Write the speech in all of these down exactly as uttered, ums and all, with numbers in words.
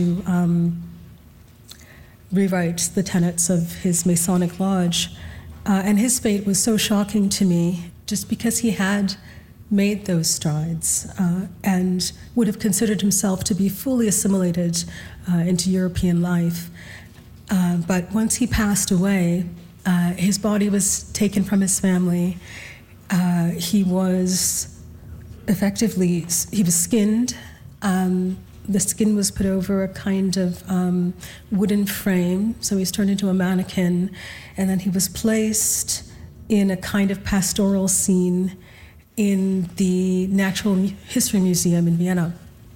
um, rewrite the tenets of his Masonic lodge. Uh, and his fate was so shocking to me just because he had made those strides uh, and would have considered himself to be fully assimilated uh, into European life. Uh, but once he passed away, uh, his body was taken from his family. Uh, he was effectively, he was skinned. Um, the skin was put over a kind of um, wooden frame, so he's turned into a mannequin, and then he was placed in a kind of pastoral scene in the Natural History Museum in Vienna.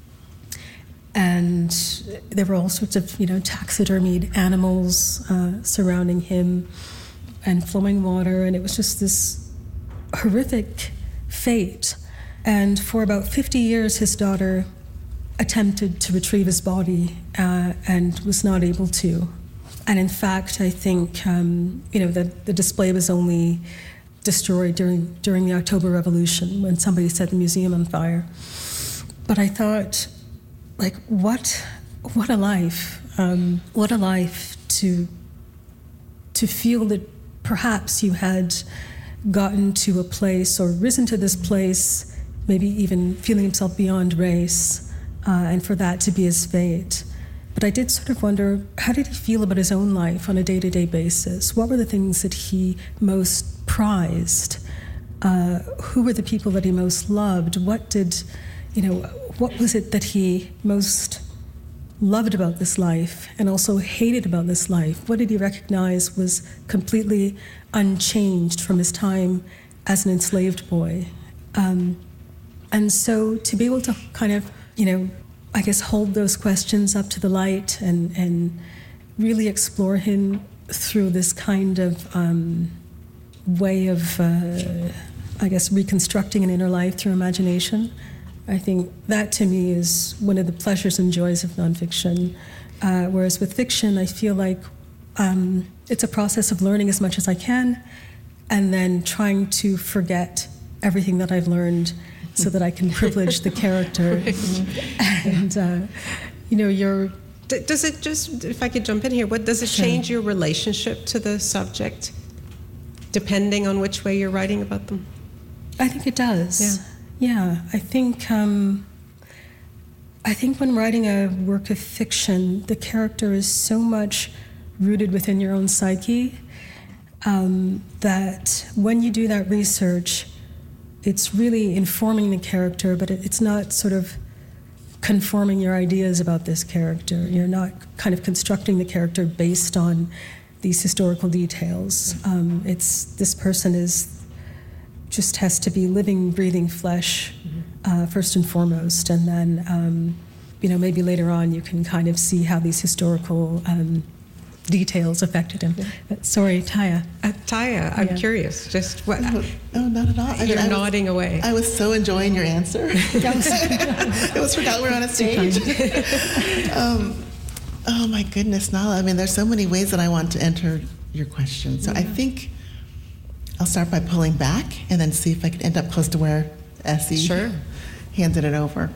And there were all sorts of, you know, taxidermied animals uh, surrounding him and flowing water, and it was just this horrific fate. And for about fifty years, his daughter attempted to retrieve his body uh, and was not able to. And in fact, I think, um, you know, the, the display was only destroyed during during the October Revolution when somebody set the museum on fire. But I thought, like, what what a life. Um, what a life to to feel that perhaps you had gotten to a place or risen to this place, maybe even feeling himself beyond race, uh, and for that to be his fate. But I did sort of wonder, how did he feel about his own life on a day-to-day basis? What were the things that he most prized? Uh, who were the people that he most loved? What did, you know, what was it that he most loved about this life and also hated about this life? What did he recognize was completely unchanged from his time as an enslaved boy? Um, and so to be able to kind of, you know, I guess hold those questions up to the light and, and really explore him through this kind of um, way of, uh, I guess, reconstructing an inner life through imagination. I think that to me is one of the pleasures and joys of nonfiction. Uh, whereas with fiction, I feel like um, it's a process of learning as much as I can and then trying to forget everything that I've learned so that I can privilege the character. And, uh, you know, you're... D- does it just, if I could jump in here, what does it Sure. change your relationship to the subject, depending on which way you're writing about them? I think it does. Yeah. Yeah, I think, um, I think when writing a work of fiction, the character is so much rooted within your own psyche um, that when you do that research, it's really informing the character, but it, it's not sort of conforming your ideas about this character. You're not kind of constructing the character based on these historical details. Um, it's this person is just has to be living, breathing flesh uh, first and foremost, and then um, you know, maybe later on you can kind of see how these historical um, details affected him. Yeah. But, sorry, Taya. Uh, Taya, I'm Yeah. curious. Just what? No, no, not at all. I You're mean, I nodding was, away. I was so enjoying your answer. It was forgot we're on a stage. um, oh my goodness, Nala. I mean, there's so many ways that I want to enter your question. So yeah. I think I'll start by pulling back and then see if I can end up close to where Essie sure. handed it over.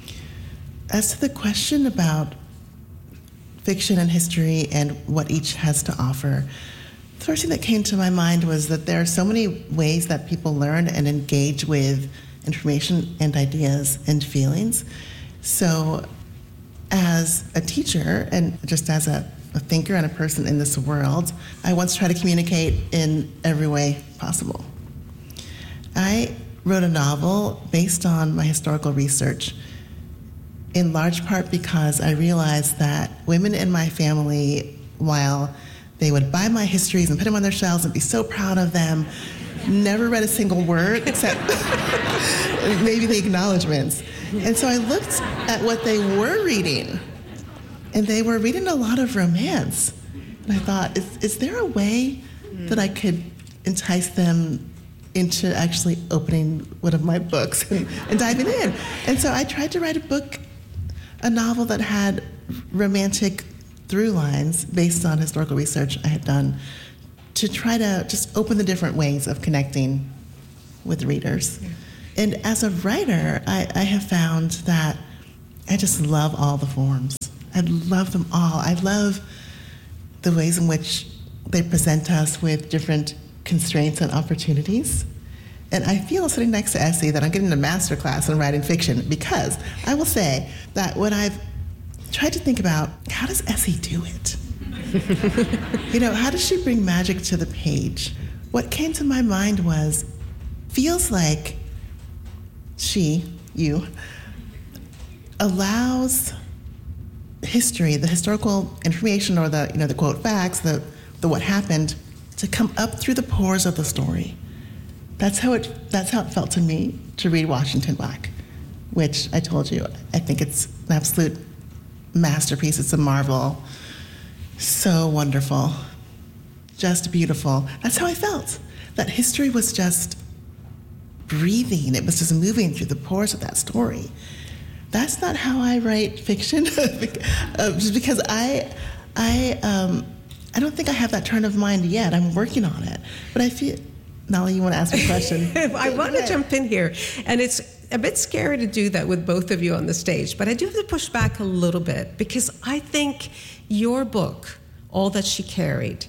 As to the question about fiction and history and what each has to offer, the first thing that came to my mind was that there are so many ways that people learn and engage with information and ideas and feelings. So as a teacher and just as a, a thinker and a person in this world, I once tried to communicate in every way possible. I wrote a novel based on my historical research, in large part because I realized that women in my family, while they would buy my histories and put them on their shelves and be so proud of them, never read a single word except maybe the acknowledgments. And so I looked at what they were reading, and they were reading a lot of romance. And I thought, is, is there a way that I could entice them into actually opening one of my books and, and diving in? And so I tried to write a book, a novel that had romantic through lines based on historical research I had done to try to just open the different ways of connecting with readers. Yeah. And as a writer, I, I have found that I just love all the forms. I love them all. I love the ways in which they present us with different constraints and opportunities. And I feel sitting next to Essie that I'm getting a master class in writing fiction, because I will say that when I've tried to think about how does Essie do it? You know, how does she bring magic to the page? What came to my mind was, feels like she, you, allows history, the historical information, or the, you know, the quote facts, the, the what happened, to come up through the pores of the story. That's how it, that's how it felt to me to read Washington Black, which I told you, I think it's an absolute masterpiece. It's a marvel. So wonderful. Just beautiful. That's how I felt. That history was just breathing. It was just moving through the pores of that story. That's not how I write fiction, just because I, I, um, I don't think I have that turn of mind yet. I'm working on it, but I feel. Nala, you want to ask me a question? I want to jump in here, and it's a bit scary to do that with both of you on the stage, but I do have to push back a little bit, because I think your book, All That She Carried,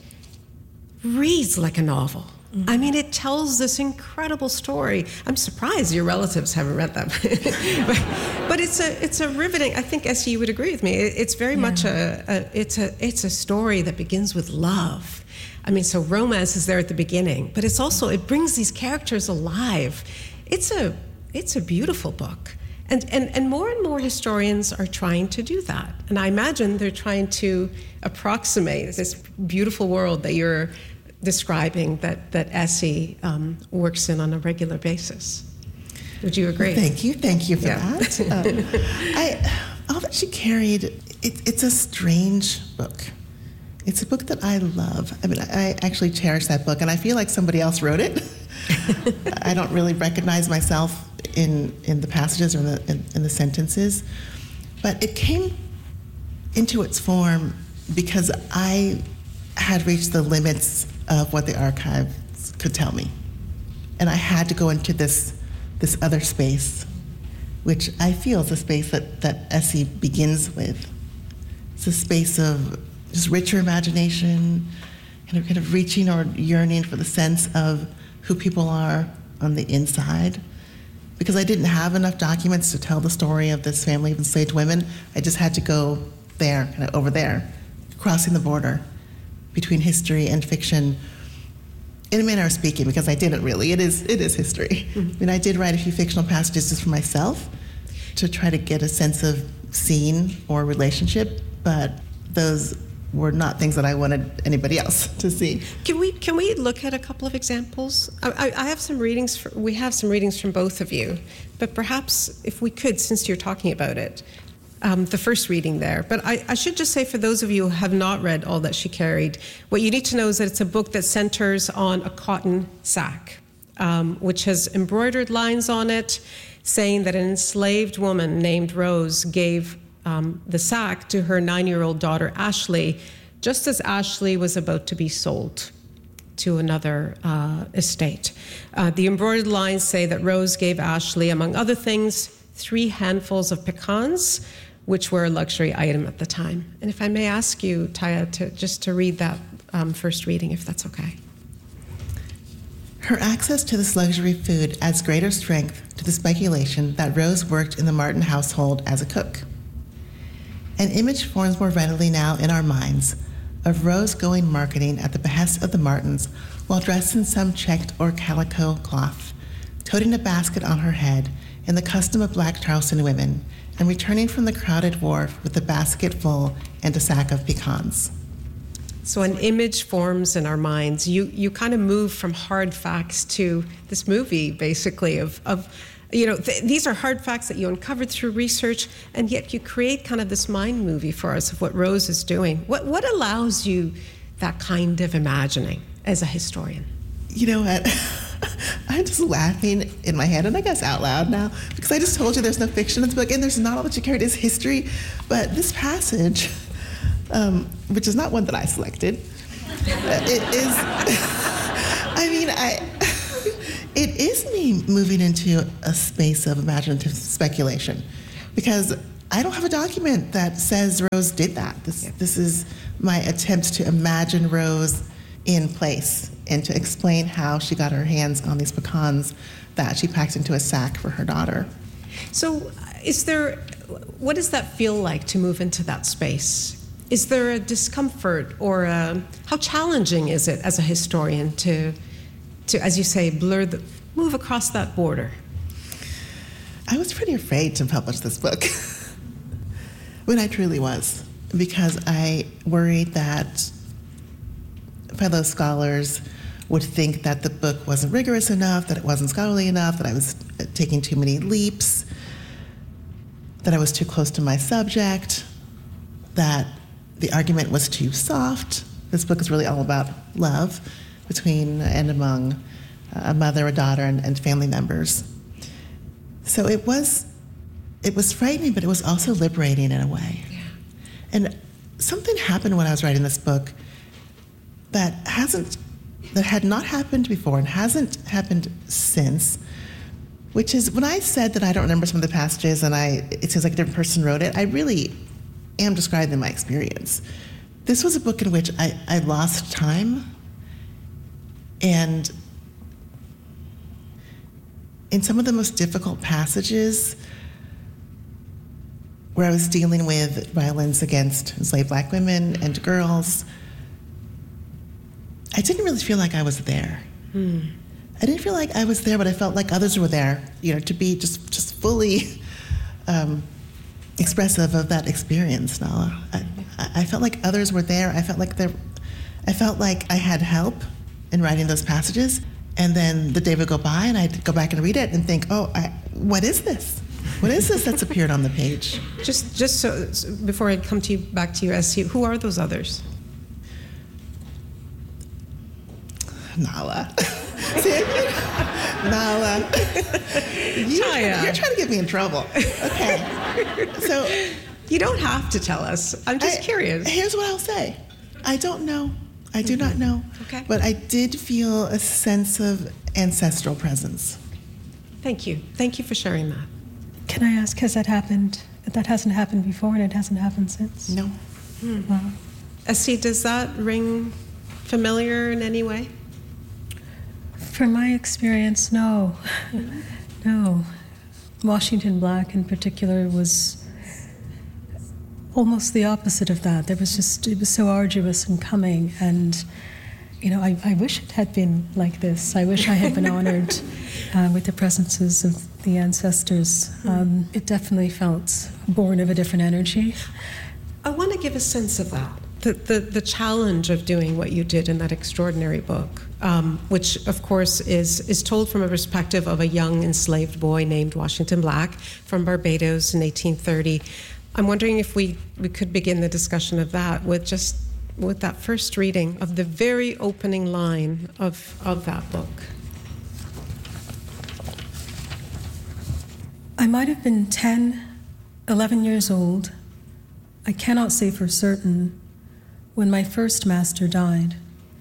reads like a novel. Mm-hmm. I mean, it tells this incredible story. I'm surprised your relatives haven't read that. but, but it's a it's a riveting. I think, Essie, you would agree with me. It's very yeah. much a, a it's a it's a story that begins with love. I mean, so romance is there at the beginning, but it's also, it brings these characters alive. It's a it's a beautiful book. And, and, and more and more historians are trying to do that. And I imagine they're trying to approximate this beautiful world that you're describing, that, that Essie um, works in on a regular basis. Would you agree? Well, thank you. Thank you for yeah. that. Um, I, All That She Carried, it, it's a strange book. It's a book that I love. I mean, I actually cherish that book, and I feel like somebody else wrote it. I don't really recognize myself in, in the passages or in the, in, in the sentences, but it came into its form because I had reached the limits of what the archives could tell me. And I had to go into this, this other space, which I feel is a space that, that Essie begins with. It's a space of just richer imagination, kind of, kind of reaching or yearning for the sense of who people are on the inside. Because I didn't have enough documents to tell the story of this family of enslaved women, I just had to go there, kind of over there, crossing the border between history and fiction, in a manner of speaking, because I didn't really. It is, it is history. Mm-hmm. I mean, I did write a few fictional passages just for myself to try to get a sense of scene or relationship, but those were not things that I wanted anybody else to see. Can we can we look at a couple of examples? I, I have some readings. For, we have some readings from both of you, but perhaps if we could, since you're talking about it, um, the first reading there. But I, I should just say, for those of you who have not read All That She Carried, what you need to know is that it's a book that centers on a cotton sack, um, which has embroidered lines on it, saying that an enslaved woman named Rose gave Um, the sack to her nine-year-old daughter, Ashley, just as Ashley was about to be sold to another uh, estate. Uh, the embroidered lines say that Rose gave Ashley, among other things, three handfuls of pecans, which were a luxury item at the time. And if I may ask you, Taya, to just to read that um, first reading, if that's okay. Her access to this luxury food adds greater strength to the speculation that Rose worked in the Martin household as a cook. An image forms more readily now in our minds of Rose going marketing at the behest of the Martins while dressed in some checked or calico cloth, toting a basket on her head in the custom of black Charleston women, and returning from the crowded wharf with a basket full and a sack of pecans. So an image forms in our minds. You you kind of move from hard facts to this movie, basically, of of You know, th- these are hard facts that you uncovered through research, and yet you create kind of this mind movie for us of what Rose is doing. What what allows you that kind of imagining as a historian? You know what? I'm just laughing in my head, and I guess out loud now, because I just told you there's no fiction in the book, and there's not All That She Carried is history. But this passage, um, which is not one that I selected, uh, it is. I mean, I. It is me moving into a space of imaginative speculation, because I don't have a document that says Rose did that. This, Yeah. this is my attempt to imagine Rose in place and to explain how she got her hands on these pecans that she packed into a sack for her daughter. So, is there, what does that feel like to move into that space? Is there a discomfort, or a, how challenging is it as a historian to, to, as you say, blur the, move across that border? I was pretty afraid to publish this book, when I truly was, because I worried that fellow scholars would think that the book wasn't rigorous enough, that it wasn't scholarly enough, that I was taking too many leaps, that I was too close to my subject, that the argument was too soft. This book is really all about love between and among a mother, a daughter, and, and family members. So it was, it was frightening, but it was also liberating in a way. Yeah. And something happened when I was writing this book that hasn't, that had not happened before and hasn't happened since, which is when I said that I don't remember some of the passages and I, it seems like a different person wrote it, I really am describing my experience. This was a book in which I, I lost time, and in some of the most difficult passages where I was dealing with violence against enslaved black women and girls, I didn't really feel like I was there. Hmm. I didn't feel like I was there, but I felt like others were there, you know, to be just, just fully um, expressive of that experience, Nala. I, I felt like others were there. I felt like there, I felt like I had help in writing those passages. And then the day would go by, and I'd go back and read it and think, oh, I, what is this? What is this that's appeared on the page? Just, just so, so before I come to you, back to you, S C, who are those others? Nala. See, Nala. You, Chaya. You're trying to get me in trouble. Okay. So You don't have to tell us. I'm just I- curious. Here's what I'll say. I don't know. I do not know. Okay. But I did feel a sense of ancestral presence. Thank you. Thank you for sharing that. Can I ask, has that happened? That hasn't happened before and it hasn't happened since? No. Wow. S C, does that ring familiar in any way? From my experience, no. No. Washington Black in particular was almost the opposite of that. There was just, it was so arduous in coming, and you know, I, I wish it had been like this. I wish I had been honored uh, with the presences of the ancestors. Um, it definitely felt born of a different energy. I want to give a sense of that. The, the, the challenge of doing what you did in that extraordinary book, um, which of course is, is told from a perspective of a young enslaved boy named Washington Black from Barbados in eighteen thirty. I'm wondering if we, we could begin the discussion of that with just with that first reading of the very opening line of, of that book. I might have been ten, eleven years old. I cannot say for certain, when my first master died.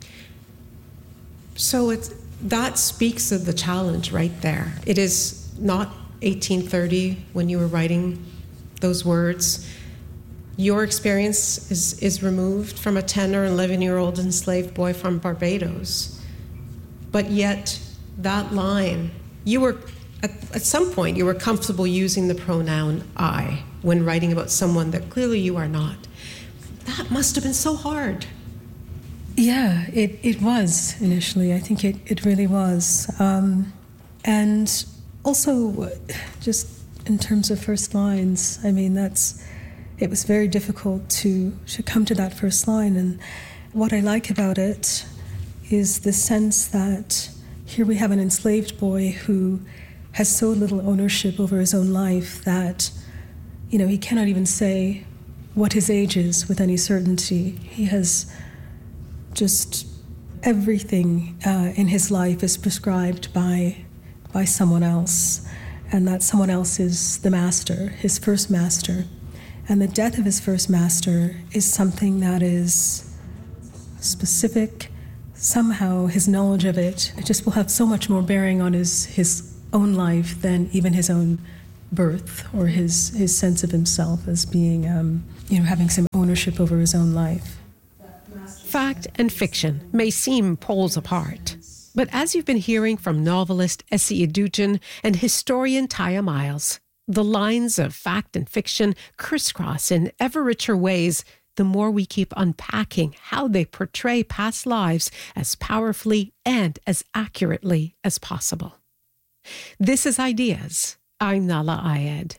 So it's, that speaks of the challenge right there. It is not eighteen thirty when you were writing those words. Your experience is, is removed from a ten or eleven year old enslaved boy from Barbados. But yet, that line, you were, at, at some point, you were comfortable using the pronoun I when writing about someone that clearly you are not. That must have been so hard. Yeah, it, it was initially. I think it, it really was. Um, and also, just in terms of first lines, I mean, that's, it was very difficult to, to come to that first line. And what I like about it is the sense that here we have an enslaved boy who has so little ownership over his own life that, you know, he cannot even say what his age is with any certainty. He has just everything uh, in his life is prescribed by by someone else, and that someone else is the master, his first master. And the death of his first master is something that is specific. Somehow his knowledge of it, it just will have so much more bearing on his, his own life than even his own birth or his, his sense of himself as being, um, you know, having some ownership over his own life. Fact and fiction may seem poles apart, but as you've been hearing from novelist Essie Edugyan and historian Taya Miles, the lines of fact and fiction crisscross in ever richer ways the more we keep unpacking how they portray past lives as powerfully and as accurately as possible. This is Ideas. I'm Nahlah Ayed.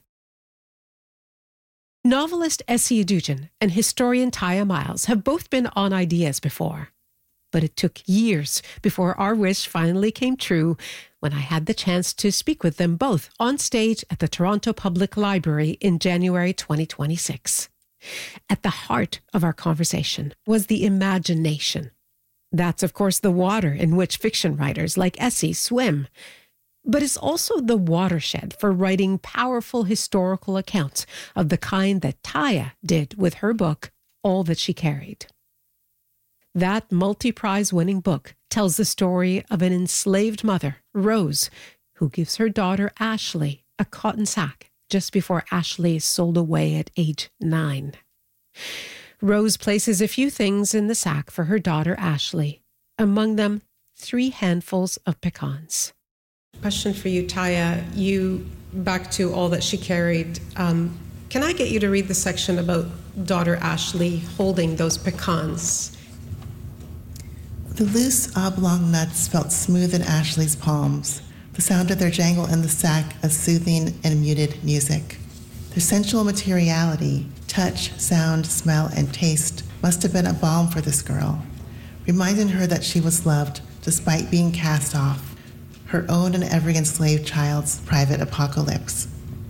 Novelist Essie Edugyan and historian Taya Miles have both been on Ideas before, but it took years before our wish finally came true when I had the chance to speak with them both on stage at the Toronto Public Library in January twenty twenty-six. At the heart of our conversation was the imagination. That's, of course, the water in which fiction writers like Essie swim. But it's also the watershed for writing powerful historical accounts of the kind that Taya did with her book, All That She Carried. That multi-prize winning book tells the story of an enslaved mother, Rose, who gives her daughter Ashley a cotton sack just before Ashley is sold away at age nine. Rose places a few things in the sack for her daughter Ashley, among them three handfuls of pecans. Question for you, Taya. You, back to All That She Carried, um, can I get you to read the section about daughter Ashley holding those pecans? The loose oblong nuts felt smooth in Ashley's palms, the sound of their jangle in the sack a soothing and muted music. Their sensual materiality, touch, sound, smell, and taste must have been a balm for this girl, reminding her that she was loved despite being cast off, her own and every enslaved child's private apocalypse.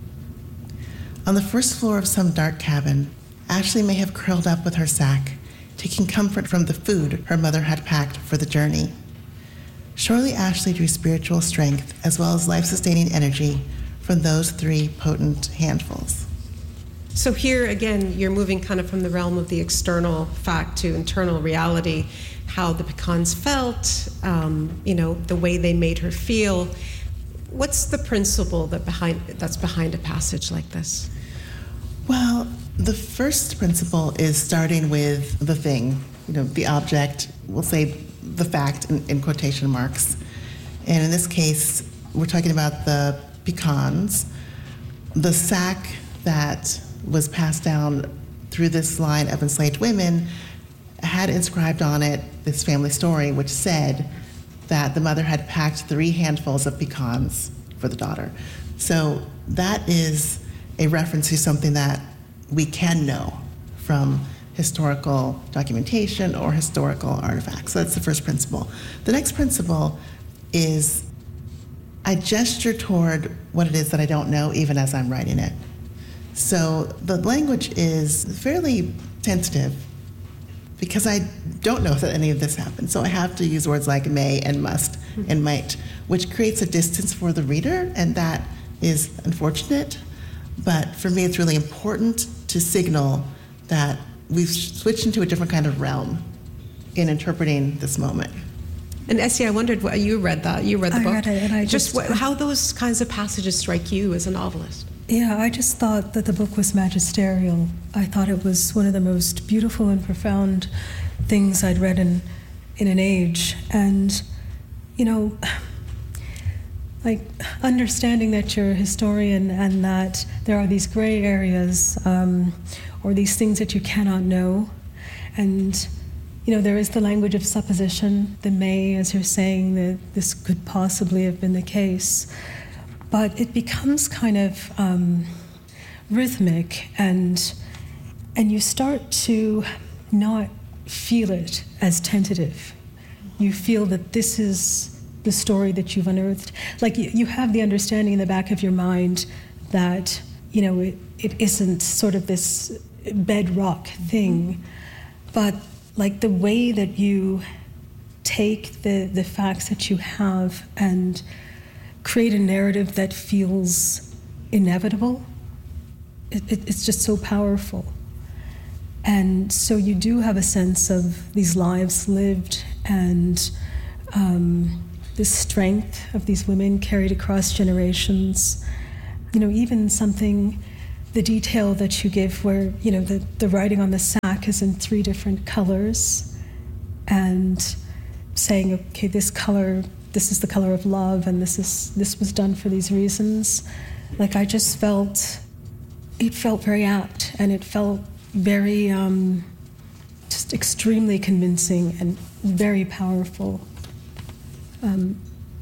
On the first floor of some dark cabin, Ashley may have curled up with her sack, taking comfort from the food her mother had packed for the journey. Surely Ashley drew spiritual strength as well as life-sustaining energy from those three potent handfuls. So here, again, you're moving kind of from the realm of the external fact to internal reality, how the pecans felt, um, you know, the way they made her feel. What's the principle that behind that's behind a passage like this? Well, the first principle is starting with the thing, you know, the object, we'll say the fact in, in quotation marks. And in this case, we're talking about the pecans, the sack that was passed down through this line of enslaved women had inscribed on it this family story, which said that the mother had packed three handfuls of pecans for the daughter. So that is a reference to something that we can know from historical documentation or historical artifacts. So that's the first principle. The next principle is I gesture toward what it is that I don't know even as I'm writing it. So the language is fairly tentative because I don't know that any of this happened. So I have to use words like may and must and might, which creates a distance for the reader, and that is unfortunate. But for me, it's really important to signal that we've switched into a different kind of realm in interpreting this moment. And Essie, I wondered, what, you read that, you read the I book. read it, and I just, just what, how those kinds of passages strike you as a novelist? Yeah, I just thought that the book was magisterial. I thought it was one of the most beautiful and profound things I'd read in, in an age. And, you know, like understanding that you're a historian and that there are these gray areas um, or these things that you cannot know. And, you know, there is the language of supposition, the may, as you're saying, that this could possibly have been the case. But it becomes kind of um, rhythmic, and and you start to not feel it as tentative. You feel that this is the story that you've unearthed. Like you, you have the understanding in the back of your mind that, you know, it, it isn't sort of this bedrock thing, but like the way that you take the, the facts that you have and create a narrative that feels inevitable, it, it, it's just so powerful. And so you do have a sense of these lives lived and um, the strength of these women carried across generations. you know, even something, the detail that you give where, you know, the, the writing on the sack is in three different colors, and saying, okay, this color, this is the color of love, and this is this was done for these reasons. Like, I just felt, it felt very apt, and it felt very, um, just extremely convincing and very powerful. Um,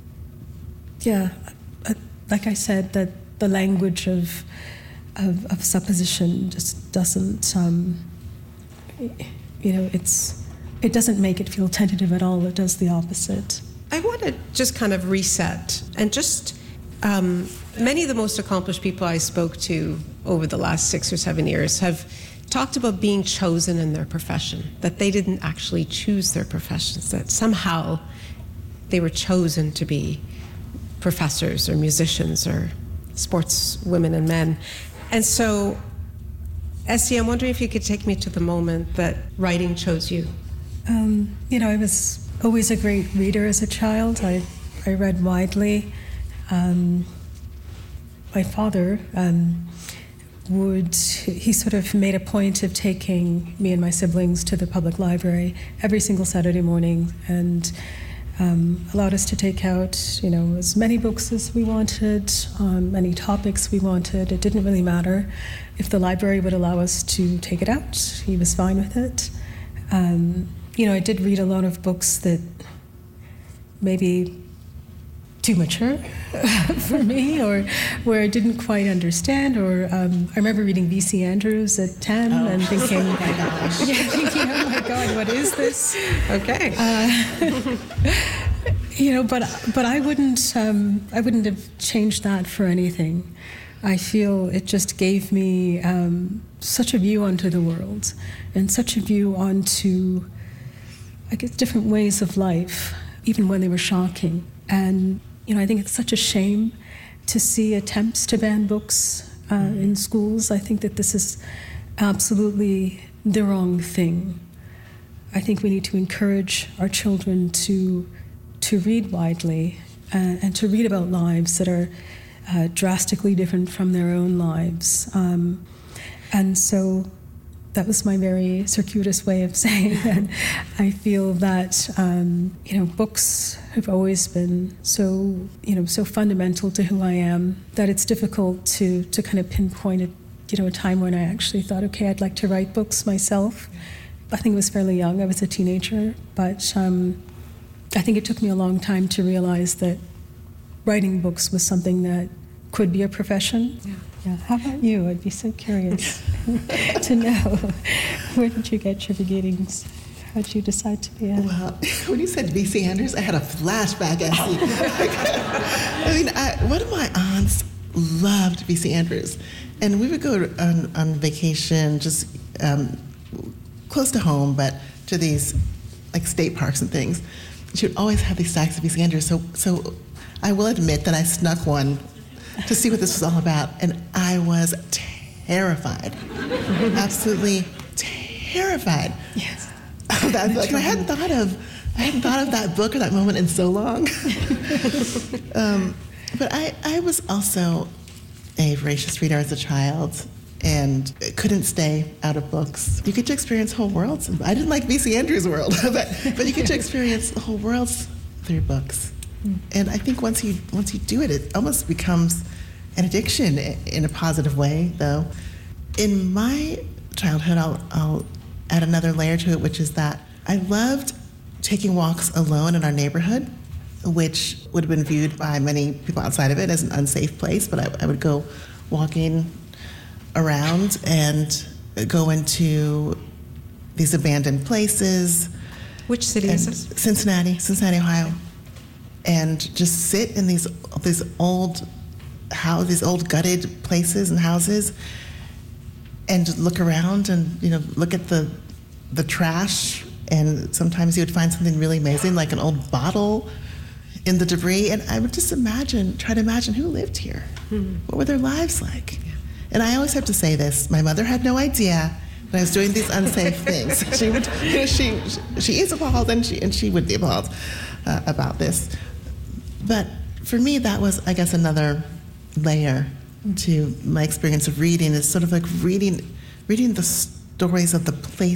yeah, uh, like I said, that the language of, of of supposition just doesn't, um, you know, it's it doesn't make it feel tentative at all. It does the opposite. I want to just kind of reset and just um, many of the most accomplished people I spoke to over the last six or seven years have talked about being chosen in their profession, that they didn't actually choose their professions, that somehow they were chosen to be professors or musicians or sports women and men. And so, Essie, I'm wondering if you could take me to the moment that writing chose you. Um, you know, I was always a great reader as a child. I, I read widely. Um, my father um, would, he sort of made a point of taking me and my siblings to the public library every single Saturday morning, and um, allowed us to take out, you know, as many books as we wanted, on any topics we wanted. It didn't really matter. If the library would allow us to take it out, he was fine with it. Um, you know, I did read a lot of books that maybe too mature for me, or where I didn't quite understand, or um, I remember reading V C Andrews at ten oh. and thinking, oh my gosh, yeah, thinking, oh my God, what is this? Okay. Uh, you know, but but I wouldn't um, I wouldn't have changed that for anything. I feel it just gave me um, such a view onto the world, and such a view onto, I guess, different ways of life, even when they were shocking. And you know, I think it's such a shame to see attempts to ban books uh, in schools. I think that this is absolutely the wrong thing. I think we need to encourage our children to to read widely uh, and to read about lives that are uh, drastically different from their own lives. Um, and so that was my very circuitous way of saying that I feel that, um, you know, books have always been so, you know, so fundamental to who I am that it's difficult to, to kind of pinpoint, a, you know, a time when I actually thought, okay, I'd like to write books myself. I think I was fairly young. I was a teenager. But um, I think it took me a long time to realize that writing books was something that could be a profession. Yeah. Yeah. How about you? I'd be so curious to know, where did you get your beginnings? How did you decide to be a... Well, when you said V C Andrews, I had a flashback, Essie. I mean, I, one of my aunts loved V C Andrews. And we would go on, on vacation just um, close to home, but to these like state parks and things. She would always have these stacks of V C Andrews. So, so I will admit that I snuck one to see what this was all about, and I was terrified, absolutely terrified. Yes. that, like, I hadn't thought of, I hadn't thought of that book or that moment in so long. um, but I, I was also a voracious reader as a child, and couldn't stay out of books. You get to experience whole worlds. I didn't like V C Andrews' world, but but you get to experience the whole worlds through books. And I think once you once you do it, it almost becomes an addiction in a positive way, though. In my childhood, I'll, I'll add another layer to it, which is that I loved taking walks alone in our neighborhood, which would have been viewed by many people outside of it as an unsafe place, but I, I would go walking around and go into these abandoned places. Which city is this? Cincinnati, Cincinnati, Ohio. And just sit in these these old how these old gutted places and houses, and just look around and you know look at the the trash. And sometimes you would find something really amazing, like an old bottle in the debris. And I would just imagine, try to imagine who lived here. Mm-hmm. What were their lives like? Yeah. And I always have to say this: my mother had no idea that I was doing these unsafe things. She would, you know, she she is appalled, and she and she would be appalled uh, about this. But for me, that was, I guess, another layer to my experience of reading is sort of like reading reading the stories of the place